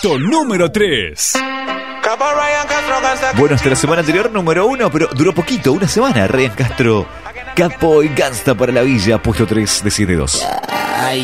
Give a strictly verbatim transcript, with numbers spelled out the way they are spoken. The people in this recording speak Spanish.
Puesto número tres. Bueno, hasta la semana anterior número uno, pero duró poquito, una semana. Ryan Castro, Capo y Gangsta para la Villa, puesto tres de siete dos.